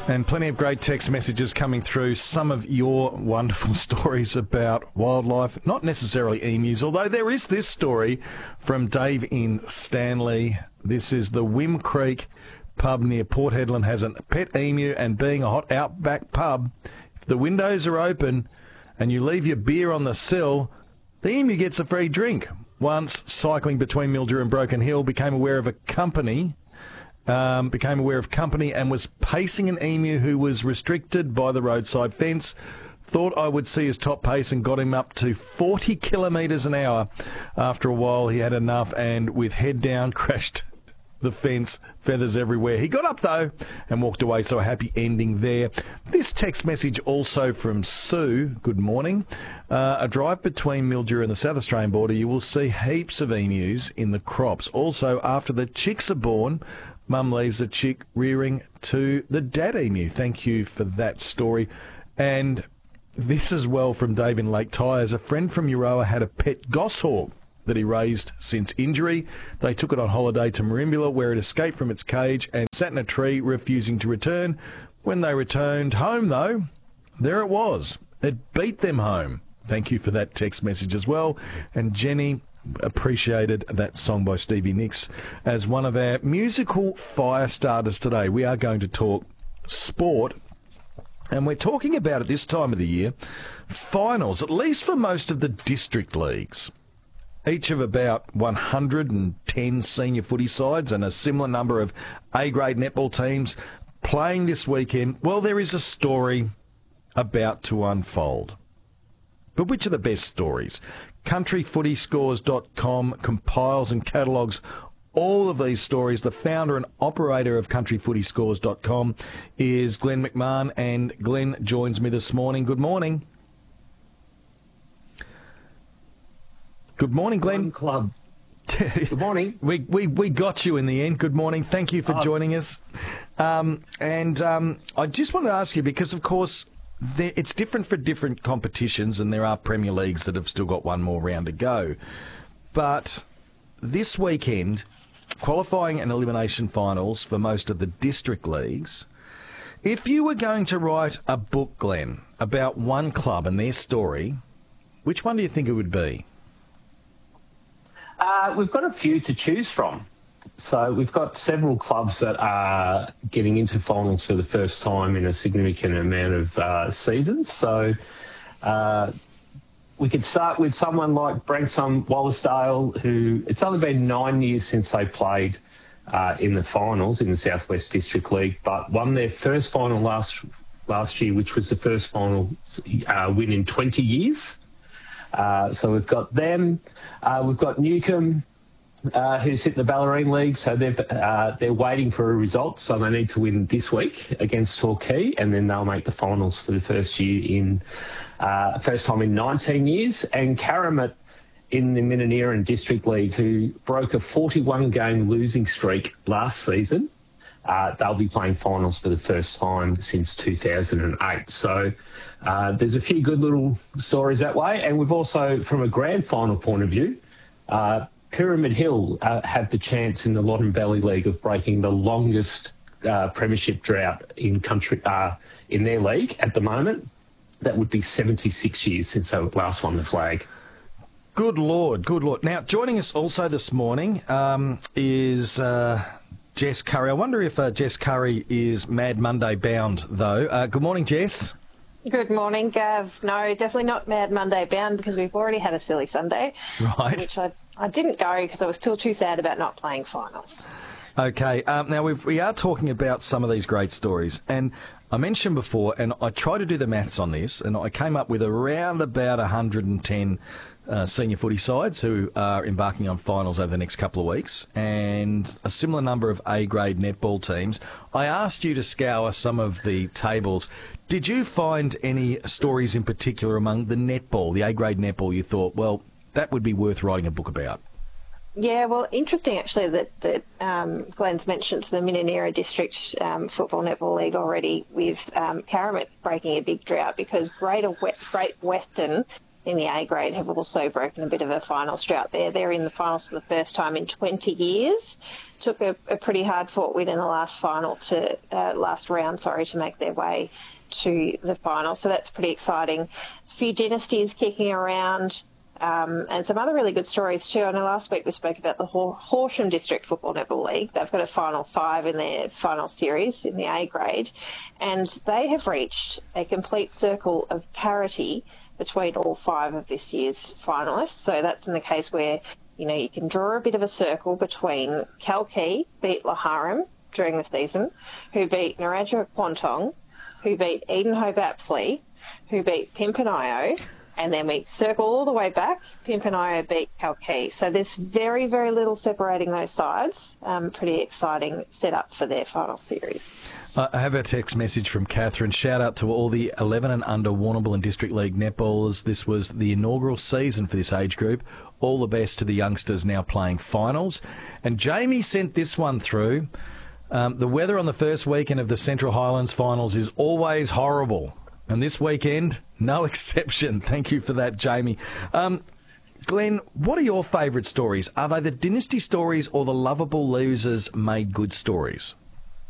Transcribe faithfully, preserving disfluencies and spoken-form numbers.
And plenty of great text messages coming through. Some of your wonderful stories about wildlife, not necessarily emus, although there is this story from Dave in Stanley. This is the Wim Creek pub near Port Hedland has a pet emu, and being a hot outback pub, if the windows are open and you leave your beer on the sill, the emu gets a free drink. Once, cycling between Mildura and Broken Hill, became aware of a company... Um, became aware of company and was pacing an emu who was restricted by the roadside fence. Thought I would see his top pace and got him up to forty kilometres an hour. After a while, he had enough and, with head down, crashed the fence, feathers everywhere. He got up, though, and walked away, so a happy ending there. This text message also from Sue. Good morning. Uh, a drive between Mildura and the South Australian border, you will see heaps of emus in the crops. Also, after the chicks are born, Mum leaves the chick rearing to the dad emu. Thank you for that story. And this as well from Dave in Lake Tyers. A friend from Euroa had a pet goshawk that he raised since injury. They took it on holiday to Merimbula, where it escaped from its cage and sat in a tree, refusing to return. When they returned home, though, there it was. It beat them home. Thank you for that text message as well. And Jenny appreciated that song by Stevie Nicks as one of our musical fire starters today. We are going to talk sport, and we're talking about, at this time of the year, finals, at least for most of the district leagues. Each of about one hundred ten senior footy sides and a similar number of A-grade netball teams playing this weekend. Well, there is a story about to unfold. But which are the best stories? country footy scores dot com compiles and catalogues all of these stories. The founder and operator of country footy scores dot com is Glenn McMahon, and Glenn joins me this morning. Good morning. Good morning, Glenn. Club. Good morning. we, we we got you in the end. Good morning. Thank you for oh. joining us. Um, and um, I just want to ask you, because, of course, There, it's different for different competitions, and there are Premier Leagues that have still got one more round to go. But this weekend, qualifying and elimination finals for most of the district leagues. If you were going to write a book, Glenn, about one club and their story, which one do you think it would be? Uh, we've got a few to choose from. So we've got several clubs that are getting into finals for the first time in a significant amount of uh, seasons. So uh, we could start with someone like Branksome Wallasdale, who it's only been nine years since they played uh, in the finals in the South West District League, but won their first final last last year, which was the first final uh, win in twenty years. Uh, so we've got them. Uh, we've got Newcombe, Uh, who's hit the Ballerine League, so they're uh, they're waiting for a result, so they need to win this week against Torquay, and then they'll make the finals for the first year in uh, first time in nineteen years. And Karamat in the Minineran District League, who broke a forty-one game losing streak last season, uh, they'll be playing finals for the first time since two thousand eight. So uh, there's a few good little stories that way, and we've also, from a grand final point of view, uh, Pyramid Hill uh, had the chance in the Loddon Valley League of breaking the longest uh, premiership drought in country uh, in their league at the moment. That would be seventy-six years since they last won the flag. Good Lord, good Lord. Now, joining us also this morning um, is uh, Jess Curry. I wonder if uh, Jess Curry is Mad Monday bound, though. Uh, good morning, Jess. Good morning, Gav. No, definitely not Mad Monday bound, because we've already had a silly Sunday. Right. Which I, I didn't go because I was still too sad about not playing finals. Okay. Um, now, we've, we are talking about some of these great stories. And I mentioned before, and I tried to do the maths on this, and I came up with around about one hundred ten uh, senior footy sides who are embarking on finals over the next couple of weeks, and a similar number of A-grade netball teams. I asked you to scour some of the tables. Did you find any stories in particular among the netball, the A-grade netball, you thought, well, that would be worth writing a book about? Yeah, well, interesting actually that, that um, Glenn's mentioned the Mininera District um, Football Netball League already, with um, Karamat breaking a big drought, because Greater West, Great Western in the A grade have also broken a bit of a finals drought there. They're in the finals for the first time in twenty years. Took a, a pretty hard-fought win in the last final to uh, last round, sorry, to make their way to the final. So that's pretty exciting. There's a few dynasties kicking around. Um, and some other really good stories too. I know last week we spoke about the Hor- Horsham District Football Netball League. They've got a final five in their final series in the A grade, and they have reached a complete circle of parity between all five of this year's finalists. So that's in the case where, you know, you can draw a bit of a circle between Kalkee beat Laharam during the season, who beat Narrabri Quantong, who beat Eden Hope Apsley, who beat Pimpernio. And then we circle all the way back. Pimpernio beat Kalkee. So there's very, very little separating those sides. Um, pretty exciting setup for their final series. Uh, I have a text message from Catherine. Shout out to all the eleven and under Warrnambool and District League netballers. This was the inaugural season for this age group. All the best to the youngsters now playing finals. And Jamie sent this one through. Um, the weather on the first weekend of the Central Highlands finals is always horrible. And this weekend, no exception. Thank you for that, Jamie. Um, Glenn, what are your favourite stories? Are they the dynasty stories or the lovable losers made good stories?